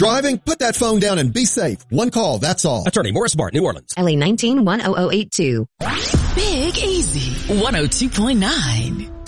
Driving? Put that phone down and be safe. One call, that's all. Attorney Morris Bart, New Orleans. LA 19-10082. Big Easy 102.9.